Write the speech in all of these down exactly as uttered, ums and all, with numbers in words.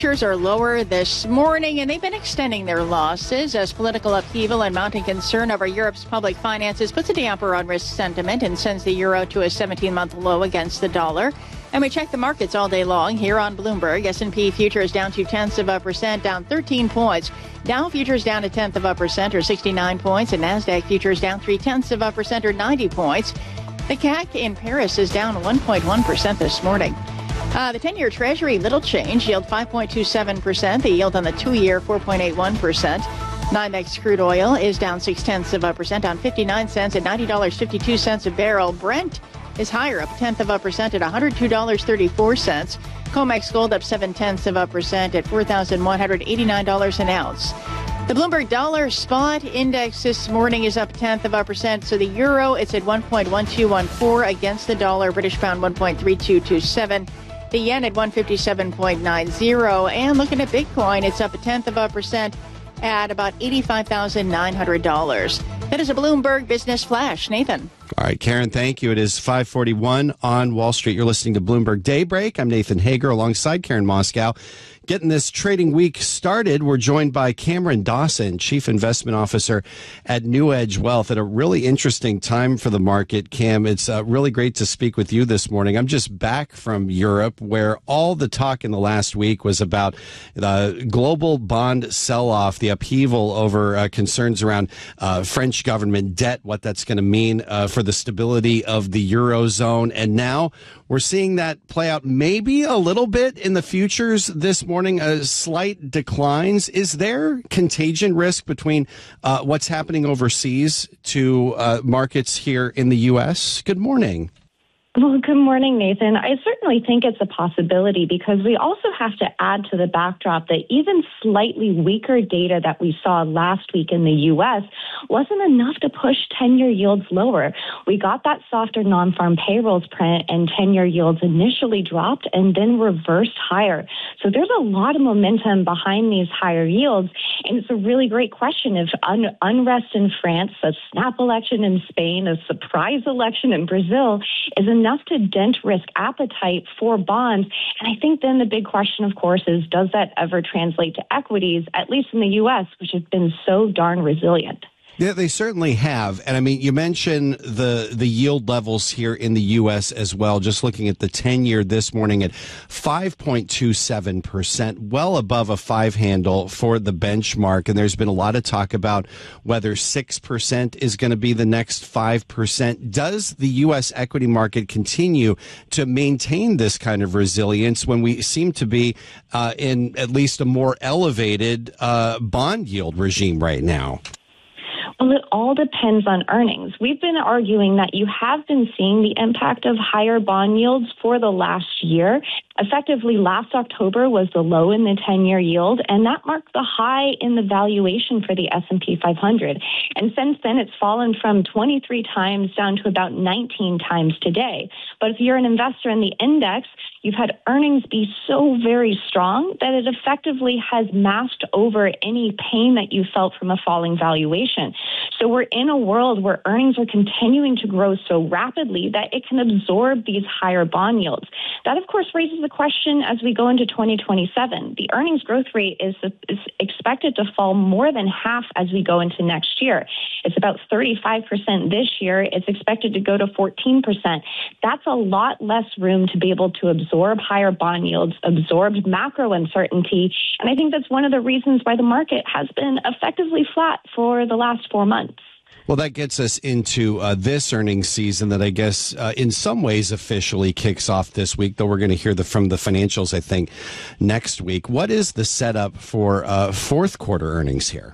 Futures are lower this morning, and they've been extending their losses as political upheaval and mounting concern over Europe's public finances puts a damper on risk sentiment and sends the euro to a seventeen-month low against the dollar. And we check the markets all day long here on Bloomberg. S and P futures down two-tenths of a percent, down thirteen points. Dow futures down a tenth of a percent, or sixty-nine points. And NASDAQ futures down three-tenths of a percent, or ninety points. The C A C in Paris is down one point one percent this morning. Uh, the ten-year Treasury, little change, yield five point two seven percent. The yield on the two-year, four point eight one percent. NYMEX crude oil is down six-tenths of a percent, down fifty-nine cents at ninety dollars and fifty-two cents a barrel. Brent is higher, up a tenth of a percent at one hundred two dollars and thirty-four cents. COMEX gold up seven-tenths of a percent at four thousand one hundred eighty-nine dollars an ounce. The Bloomberg Dollar Spot Index this morning is up a tenth of a percent. So the euro, it's at one point one two one four against the dollar. British pound, one point three two two seven. The yen at one fifty-seven point nine zero. And looking at Bitcoin, it's up a tenth of a percent at about eighty-five thousand nine hundred dollars. That is a Bloomberg Business Flash. Nathan. All right, Karen, thank you. It is five forty-one on Wall Street. You're listening to Bloomberg Daybreak. I'm Nathan Hager alongside Karen Moscow. Getting this trading week started, we're joined by Cameron Dawson, Chief Investment Officer at New Edge Wealth, at a really interesting time for the market. Cam, it's uh, really great to speak with you this morning. I'm just back from Europe, where all the talk in the last week was about the global bond sell-off, the upheaval over uh, concerns around uh, French government debt, what that's going to mean uh, for the stability of the Eurozone. And now we're seeing that play out maybe a little bit in the futures this morning, uh, slight declines. Is there contagion risk between uh, what's happening overseas to uh, markets here in the U S? Good morning. Well, good morning, Nathan. I certainly think it's a possibility because we also have to add to the backdrop that even slightly weaker data that we saw last week in the U S wasn't enough to push ten-year yields lower. We got that softer non-farm payrolls print and ten-year yields initially dropped and then reversed higher. So there's a lot of momentum behind these higher yields. And it's a really great question if un- unrest in France, a snap election in Spain, a surprise election in Brazil is enough to dent risk appetite for bonds. And I think then the big question, of course, is does that ever translate to equities, at least in the U S, which have been so darn resilient? Yeah, they certainly have. And I mean, you mentioned the the yield levels here in the U S as well. Just looking at the ten-year this morning at five point two seven percent, well above a five handle for the benchmark. And there's been a lot of talk about whether six percent is going to be the next five percent. Does the U S equity market continue to maintain this kind of resilience when we seem to be uh, in at least a more elevated uh, bond yield regime right now? Well, it all depends on earnings. We've been arguing that you have been seeing the impact of higher bond yields for the last year. Effectively, last October was the low in the ten-year yield, and that marked the high in the valuation for the S and P five hundred. And since then, it's fallen from twenty-three times down to about nineteen times today. But if you're an investor in the index, you've had earnings be so very strong that it effectively has masked over any pain that you felt from a falling valuation. So we're in a world where earnings are continuing to grow so rapidly that it can absorb these higher bond yields. That, of course, raises the question as we go into twenty twenty-seven. The earnings growth rate is, is expected to fall more than half as we go into next year. It's about thirty-five percent this year. It's expected to go to fourteen percent. That's a lot less room to be able to absorb higher bond yields, absorb macro uncertainty. And I think that's one of the reasons why the market has been effectively flat for the last four months. Well, that gets us into uh, this earnings season that I guess uh, in some ways officially kicks off this week, though we're going to hear the, from the financials, I think, next week. What is the setup for uh, fourth quarter earnings here?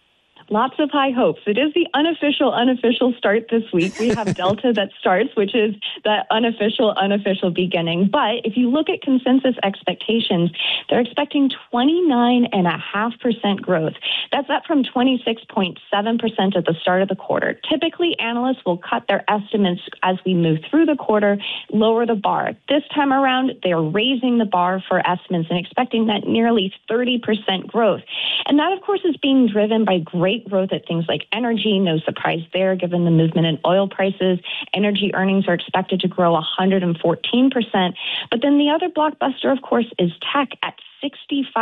Lots of high hopes. It is the unofficial, unofficial start this week. We have Delta that starts, which is the unofficial, unofficial beginning. But if you look at consensus expectations, they're expecting twenty-nine point five percent growth. That's up from twenty-six point seven percent at the start of the quarter. Typically, analysts will cut their estimates as we move through the quarter, lower the bar. This time around, they're raising the bar for estimates and expecting that nearly thirty percent growth. And that, of course, is being driven by great great growth at things like energy. No surprise there, given the movement in oil prices. Energy earnings are expected to grow one hundred fourteen percent. But then the other blockbuster, of course, is tech at sixty-five